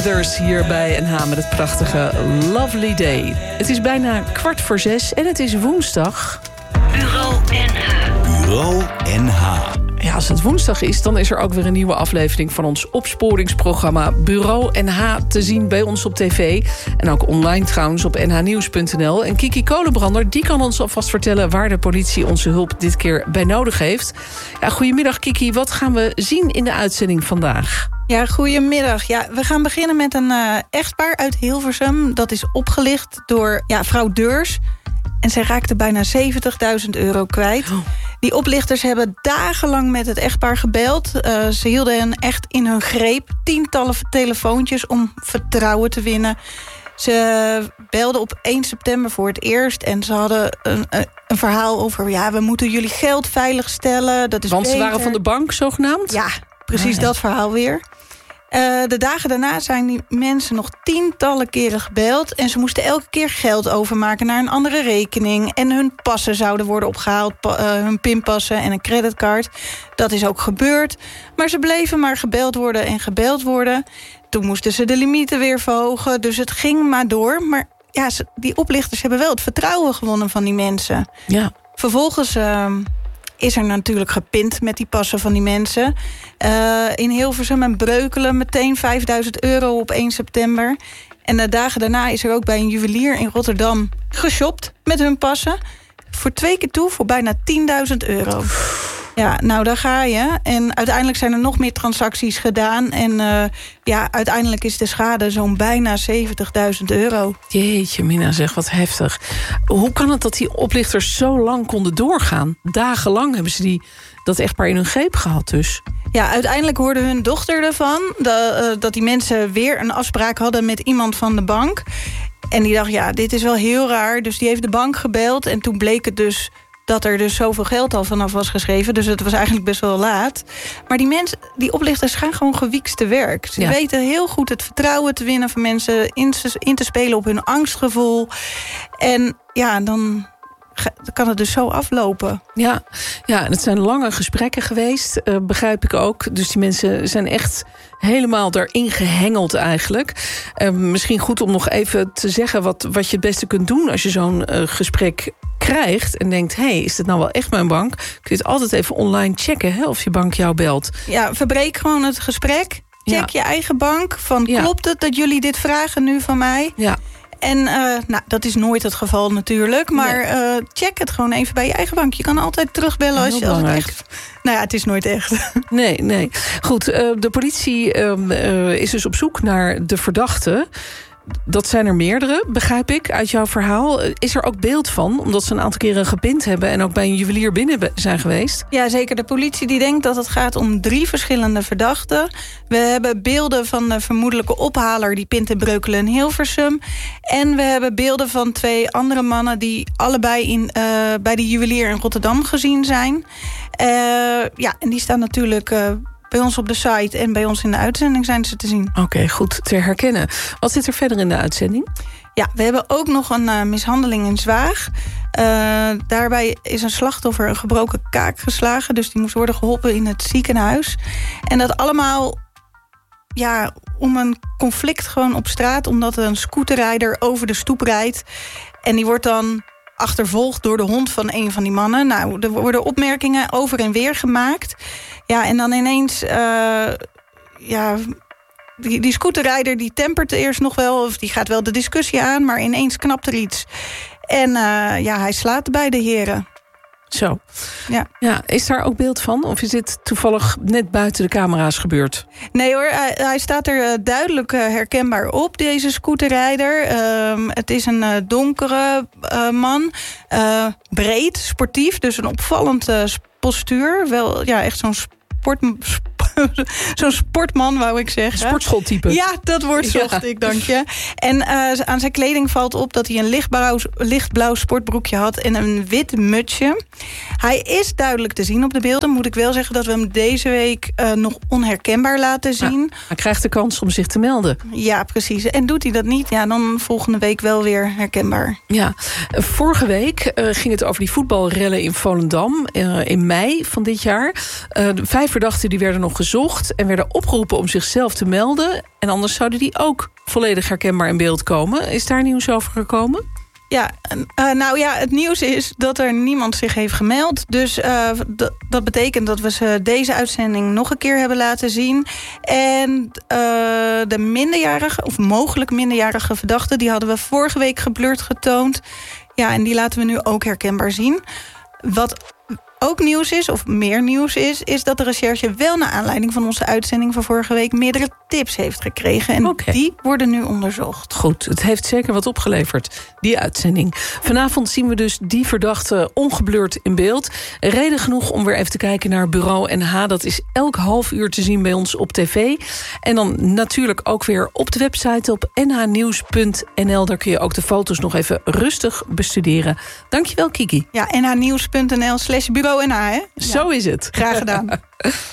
Withers hier bij NH met het prachtige Lovely Day. Het is bijna 5:15 en het is woensdag. Bureau NH. Bureau NH. Ja, als het woensdag is, dan is er ook weer een nieuwe aflevering van ons opsporingsprogramma Bureau NH te zien bij ons op tv. En ook online trouwens op nhnieuws.nl. En Kiki Kolenbrander, die kan ons alvast vertellen waar de politie onze hulp dit keer bij nodig heeft. Ja, goedemiddag Kiki, wat gaan we zien in de uitzending vandaag? Ja, goedemiddag. Ja, we gaan beginnen met een echtpaar uit Hilversum. Dat is opgelicht door vrouw Deurs. En zij raakte bijna €70.000 kwijt. Oh. Die oplichters hebben dagenlang met het echtpaar gebeld. Ze hielden hen echt in hun greep. Tientallen telefoontjes om vertrouwen te winnen. Ze belden op 1 september voor het eerst. En ze hadden een verhaal over... we moeten jullie geld veiligstellen. Dat is Want ze beter. waren van de bank, zogenaamd? Ja, precies dat verhaal weer. De dagen daarna zijn die mensen nog tientallen keren gebeld... en ze moesten elke keer geld overmaken naar een andere rekening... en hun passen zouden worden opgehaald, hun pinpassen en een creditcard. Dat is ook gebeurd. Maar ze bleven maar gebeld worden en gebeld worden. Toen moesten ze de limieten weer verhogen, dus het ging maar door. Maar ja, die oplichters hebben wel het vertrouwen gewonnen van die mensen. Ja. Vervolgens... is er natuurlijk gepind met die passen van die mensen. In Hilversum en Breukelen meteen €5.000 op 1 september. En de dagen daarna is er ook bij een juwelier in Rotterdam geshopt met hun passen. Voor 2 keer toe voor bijna €10.000. Ja, nou daar ga je. En uiteindelijk zijn er nog meer transacties gedaan. En uiteindelijk is de schade zo'n bijna €70.000. Jeetje, Mina, zeg, wat heftig. Hoe kan het dat die oplichters zo lang konden doorgaan? Dagenlang hebben ze dat echtpaar in hun greep gehad dus. Ja, uiteindelijk hoorde hun dochter ervan... dat die mensen weer een afspraak hadden met iemand van de bank. En die dacht, dit is wel heel raar. Dus die heeft de bank gebeld. En toen bleek het dus dat er dus zoveel geld al vanaf was geschreven. Dus het was eigenlijk best wel laat. Maar die oplichters gaan gewoon gewiekst te werk. Ze weten heel goed het vertrouwen te winnen van mensen... in te spelen op hun angstgevoel. En dan kan het dus zo aflopen. Ja, en het zijn lange gesprekken geweest, begrijp ik ook. Dus die mensen zijn echt helemaal erin gehengeld eigenlijk. Misschien goed om nog even te zeggen wat je het beste kunt doen... als je zo'n gesprek krijgt en denkt... is dit nou wel echt mijn bank? Kun je het altijd even online checken of je bank jou belt. Ja, verbreek gewoon het gesprek. Check je eigen bank. Klopt het dat jullie dit vragen nu van mij? Ja. En dat is nooit het geval natuurlijk. Maar check het gewoon even bij je eigen bank. Je kan altijd terugbellen als het echt... het is nooit echt. Nee. Goed, de politie is dus op zoek naar de verdachte. Dat zijn er meerdere, begrijp ik, uit jouw verhaal. Is er ook beeld van, omdat ze een aantal keren gepind hebben... en ook bij een juwelier binnen zijn geweest? Ja, zeker. De politie die denkt dat het gaat om 3 verschillende verdachten. We hebben beelden van de vermoedelijke ophaler... die pint in Breukelen en Hilversum. En we hebben beelden van 2 andere mannen... die allebei bij de juwelier in Rotterdam gezien zijn. En die staan natuurlijk... bij ons op de site en bij ons in de uitzending zijn ze te zien. Oké, goed te herkennen. Wat zit er verder in de uitzending? Ja, we hebben ook nog een mishandeling in Zwaag. Daarbij is een slachtoffer een gebroken kaak geslagen. Dus die moest worden geholpen in het ziekenhuis. En dat allemaal om een conflict gewoon op straat. Omdat een scooterrijder over de stoep rijdt. En die wordt dan achtervolgd door de hond van een van die mannen. Nou, er worden opmerkingen over en weer gemaakt. Ja, en dan ineens... Die scooterrijder die tempert eerst nog wel... of die gaat wel de discussie aan, maar ineens knapt er iets. En hij slaat de beide heren. Zo. Ja, is daar ook beeld van? Of is dit toevallig net buiten de camera's gebeurd? Nee hoor, hij staat er duidelijk herkenbaar op, deze scooterrijder. Het is een donkere man. Breed, sportief, dus een opvallend postuur. Wel, echt zo'n sportman, wou ik zeggen. Sportschooltype. Ja, dat woord zocht ik, dank je. En aan zijn kleding valt op dat hij een lichtblauw sportbroekje had... en een wit mutsje. Hij is duidelijk te zien op de beelden. Moet ik wel zeggen dat we hem deze week nog onherkenbaar laten zien. Hij krijgt de kans om zich te melden. Ja, precies. En doet hij dat niet, dan volgende week wel weer herkenbaar. Ja, vorige week ging het over die voetbalrellen in Volendam... in mei van dit jaar. 5 verdachten die werden nog gezocht en werden opgeroepen om zichzelf te melden. En anders zouden die ook volledig herkenbaar in beeld komen. Is daar nieuws over gekomen? Ja, het nieuws is dat er niemand zich heeft gemeld. Dus dat betekent dat we ze deze uitzending nog een keer hebben laten zien. En de minderjarige, of mogelijk minderjarige verdachten, die hadden we vorige week geblurred getoond. Ja, en die laten we nu ook herkenbaar zien. Wat ook nieuws is, of meer nieuws is dat de recherche wel naar aanleiding van onze uitzending van vorige week meerdere tips heeft gekregen. En die worden nu onderzocht. Goed, het heeft zeker wat opgeleverd, die uitzending. Vanavond zien we dus die verdachte ongeblurred in beeld. Reden genoeg om weer even te kijken naar Bureau NH. Dat is elk half uur te zien bij ons op tv. En dan natuurlijk ook weer op de website op nhnieuws.nl. Daar kun je ook de foto's nog even rustig bestuderen. Dankjewel, Kiki. Ja, nhnieuws.nl/bureau NH, hè? Zo is het. Graag gedaan.